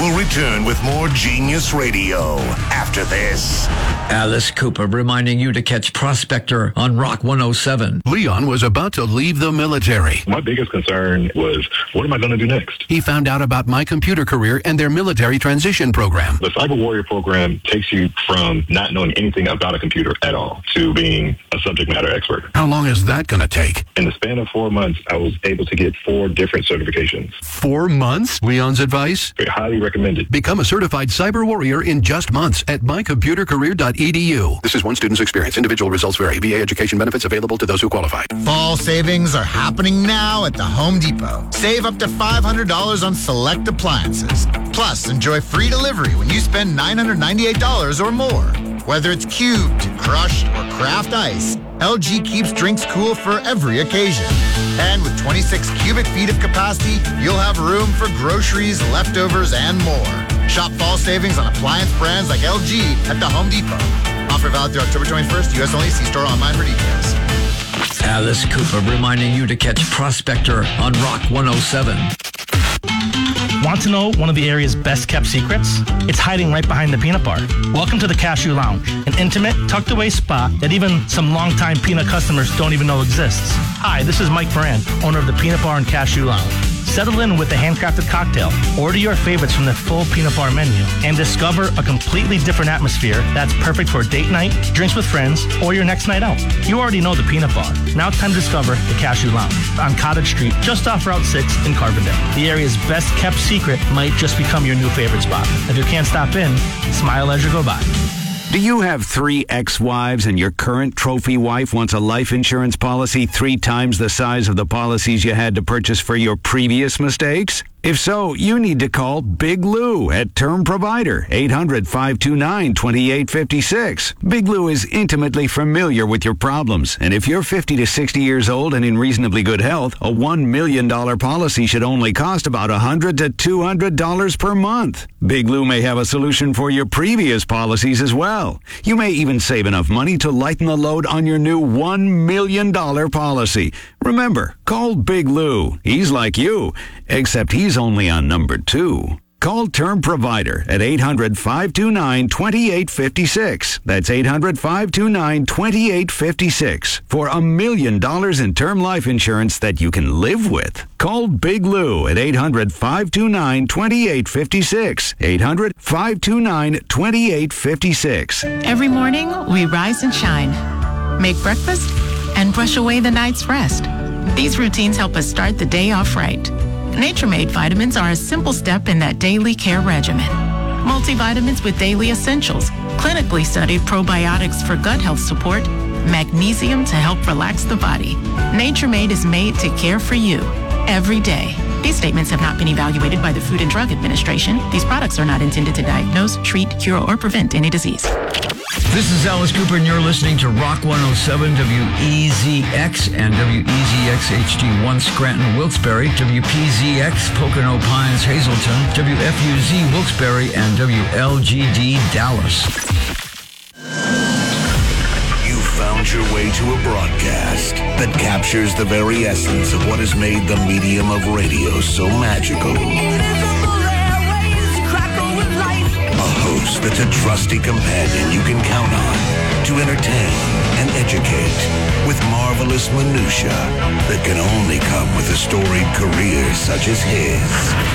will return with more Genius Radio after this. Alice Cooper reminding you to catch Prospector on Rock 107. Leon was about to leave the military. My biggest concern was, what am I going to do next? He found out about My Computer Career and their military transition program. The Cyber Warrior program takes you from not knowing anything about a computer at all to being a subject matter expert. How long is that going to take? In the span of 4 months, I was able to get 4 different certifications. 4 months? Leon's advice? Very highly recommended. Become a certified cyber warrior in just months at mycomputercareer.edu. This is one student's experience. Individual results vary. VA education benefits available to those who qualify. Fall savings are happening now at the Home Depot. Save up to $500 on select appliances. Plus, enjoy free delivery when you spend $998 or more. Whether it's cubed, crushed, or craft ice, LG keeps drinks cool for every occasion. And with 26 cubic feet of capacity, you'll have room for groceries, leftovers, and more. Shop fall savings on appliance brands like LG at the Home Depot. Offer valid through October 21st. U.S. only. See store online for details. Alice Cooper reminding you to catch Prospector on Rock 107. Want to know one of the area's best kept secrets? It's hiding right behind the Peanut Bar. Welcome to the Cashew Lounge, an intimate, tucked away spot that even some longtime peanut customers don't even know exists. Hi, this is Mike Brand, owner of the Peanut Bar and Cashew Lounge. Settle in with a handcrafted cocktail, order your favorites from the full Peanut Bar menu, and discover a completely different atmosphere that's perfect for date night, drinks with friends, or your next night out. You already know the Peanut Bar. Now it's time to discover the Cashew Lounge on Cottage Street, just off Route 6 in Carbondale. The area's best kept secret might just become your new favorite spot. If you can't stop in, smile as you go by. Do you have 3 ex-wives and your current trophy wife wants a life insurance policy 3 times the size of the policies you had to purchase for your previous mistakes? If so, you need to call Big Lou at Term Provider, 800-529-2856. Big Lou is intimately familiar with your problems, and if you're 50 to 60 years old and in reasonably good health, a $1 million policy should only cost about $100 to $200 per month. Big Lou may have a solution for your previous policies as well. You may even save enough money to lighten the load on your new $1 million policy. Remember, call Big Lou. He's like you, except he's only on number 2. Call Term Provider at 800-529-2856. That's 800-529-2856 for $1 million in term life insurance that you can live with. Call Big Lou at 800-529-2856. 800-529-2856. Every morning, we rise and shine, make breakfast, and brush away the night's rest. These routines help us start the day off right. Nature Made vitamins are a simple step in that daily care regimen. Multivitamins with daily essentials, clinically studied probiotics for gut health support, magnesium to help relax the body. Nature Made is made to care for you every day. These statements have not been evaluated by the Food and Drug Administration. These products are not intended to diagnose, treat, cure, or prevent any disease. This is Alice Cooper, and you're listening to Rock 107, WEZX, and WEZX HD1 Scranton, Wilkes-Barre, WPZX, Pocono Pines, Hazleton, WFUZ, Wilkes-Barre, and WLGD, Dallas. You found your way to a broadcast that captures the very essence of what has made the medium of radio so magical. A host that's a trusty companion you can count on to entertain and educate with marvelous minutia that can only come with a storied career such as his.